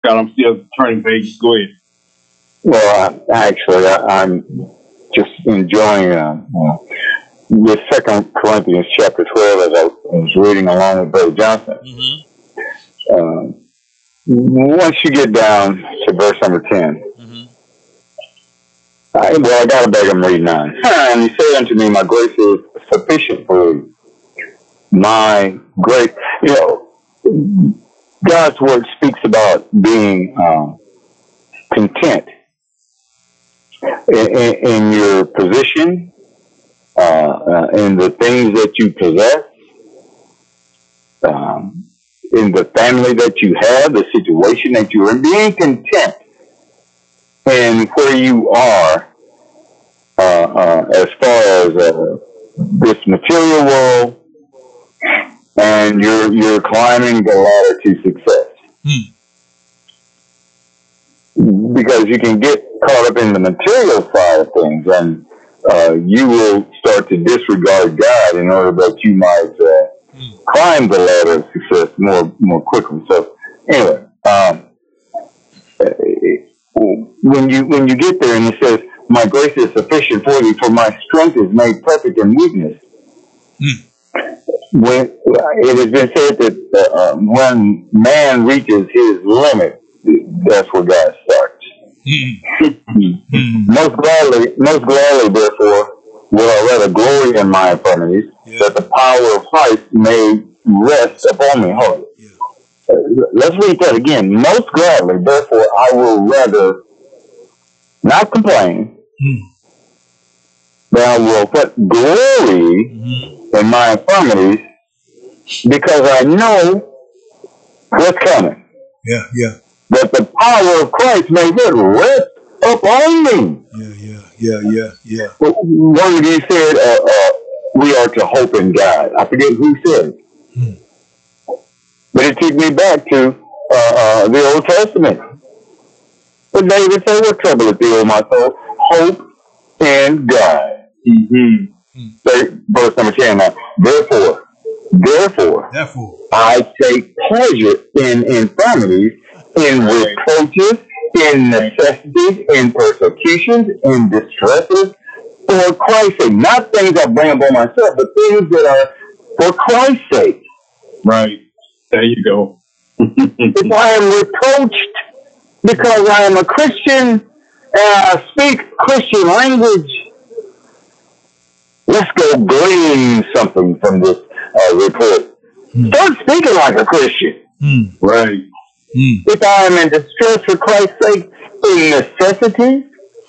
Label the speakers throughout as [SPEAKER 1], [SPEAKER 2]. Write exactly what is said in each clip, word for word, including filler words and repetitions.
[SPEAKER 1] God, I'm still turning pages. Go ahead.
[SPEAKER 2] Well, I, actually, I, I'm just enjoying uh, uh, with Second Corinthians chapter twelve as I was reading along with Brother Johnson.
[SPEAKER 3] Mm-hmm.
[SPEAKER 2] Uh, once you get down to verse number ten,
[SPEAKER 3] Mm-hmm.
[SPEAKER 2] I, well, I gotta beg him read nine. And he said unto me, my grace is sufficient for you. My grace, you know, God's word speaks about being um, content in, in, in your position, uh, uh, in the things that you possess, um, in the family that you have, the situation that you're in, being content in where you are uh, uh, as far as uh, this material world, and you're you're climbing the ladder to success.
[SPEAKER 3] Hmm.
[SPEAKER 2] Because you can get caught up in the material side of things, and uh, you will start to disregard God in order that you might uh,
[SPEAKER 3] Hmm.
[SPEAKER 2] climb the ladder of success more more quickly. So anyway, um, when you when you get there and it says, "My grace is sufficient for thee, for my strength is made perfect in weakness."
[SPEAKER 3] Hmm.
[SPEAKER 2] When it has been said that uh, when man reaches his limit, that's where God starts.
[SPEAKER 3] Mm-hmm.
[SPEAKER 2] Most gladly, most gladly, therefore, will I rather glory in my infirmities,
[SPEAKER 3] yeah.
[SPEAKER 2] that the power of Christ may rest upon me. Hold on.
[SPEAKER 3] Yeah.
[SPEAKER 2] Uh, let's read that again. Most gladly, therefore, I will rather not complain,
[SPEAKER 3] Mm.
[SPEAKER 2] but I will put glory
[SPEAKER 3] Mm-hmm.
[SPEAKER 2] in my infirmities, because I know what's coming.
[SPEAKER 3] Yeah, yeah.
[SPEAKER 2] That the power of Christ may rest upon me.
[SPEAKER 3] Yeah, yeah, yeah, yeah, yeah.
[SPEAKER 2] One of you said, uh, uh, we are to hope in God. I forget who said it.
[SPEAKER 3] Hmm.
[SPEAKER 2] But it took me back to uh, uh, the Old Testament. But David said, what trouble is thee, O my soul? Hope in God.
[SPEAKER 1] Mm-hmm.
[SPEAKER 2] So, verse number ten now. Therefore, therefore,
[SPEAKER 3] Therefore,
[SPEAKER 2] I take pleasure in infirmities, in reproaches, in necessities, in persecutions, in distresses, for Christ's sake. Not things I bring upon myself, but things that are for Christ's sake.
[SPEAKER 1] Right. There you go.
[SPEAKER 2] If I am reproached because I am a Christian and I speak Christian language, let's go glean something from this uh, report.
[SPEAKER 3] Hmm.
[SPEAKER 2] Start speaking like a Christian.
[SPEAKER 3] Hmm.
[SPEAKER 1] Right.
[SPEAKER 3] Hmm.
[SPEAKER 2] If I am in distress for Christ's sake, in necessity,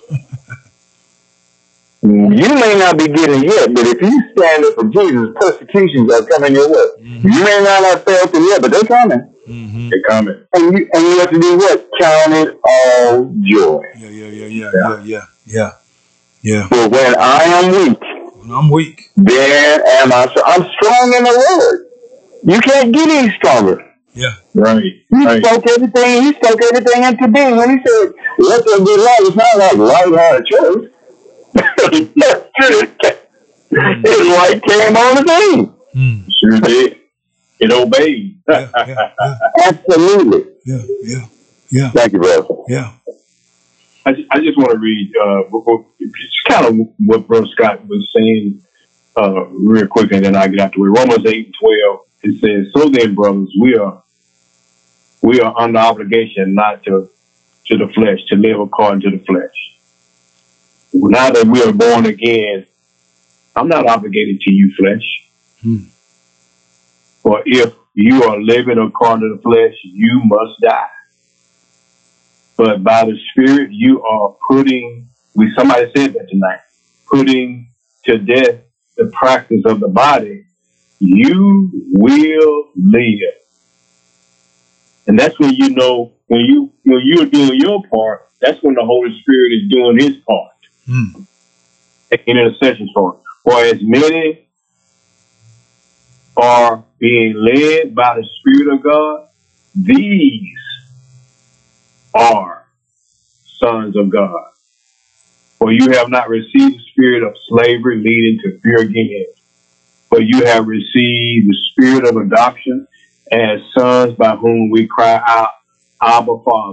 [SPEAKER 2] you may not be getting it yet, but if you stand up for Jesus, persecutions are coming your way.
[SPEAKER 3] Mm-hmm.
[SPEAKER 2] You may not have felt them yet, but they're coming.
[SPEAKER 3] Mm-hmm.
[SPEAKER 1] They're coming.
[SPEAKER 2] And you and you have to do what? Count it all joy.
[SPEAKER 3] Yeah, yeah, yeah, yeah, yeah, yeah, yeah, yeah.
[SPEAKER 2] For when I am weak,
[SPEAKER 3] When I'm weak,
[SPEAKER 2] then am I. So I'm strong in the Lord. You can't get any stronger.
[SPEAKER 3] yeah,
[SPEAKER 1] Right.
[SPEAKER 2] He
[SPEAKER 1] Right.
[SPEAKER 2] spoke everything. He spoke everything into being. When he said, "Let there be light," it's not like light had a choice. His light came on the scene.
[SPEAKER 3] mm.
[SPEAKER 1] Sure did. It obeyed.
[SPEAKER 3] yeah, yeah, yeah,
[SPEAKER 2] Absolutely.
[SPEAKER 3] yeah, yeah, yeah,
[SPEAKER 2] Thank you, brother.
[SPEAKER 3] yeah.
[SPEAKER 1] I, just, I just want to read uh, it's kind of what Brother Scott was saying uh, real quick, and then I get out the way. Romans eight and twelve. It says, "So then, brothers, we are we are under obligation not to to the flesh, to live according to the flesh. Now that we are born again, I'm not obligated to you, flesh.
[SPEAKER 3] Hmm.
[SPEAKER 1] For if you are living according to the flesh, you must die. But by the Spirit, you are putting, we somebody said that tonight, putting to death the practice of the body, you will live." And that's when you know, when you when you're doing your part, that's when the Holy Spirit is doing his part.
[SPEAKER 3] Hmm.
[SPEAKER 1] In intercession for. For as many are being led by the Spirit of God, these are sons of God. For you have not received the spirit of slavery leading to fear again, but you have received the spirit of adoption as sons, by whom we cry out, Abba Father.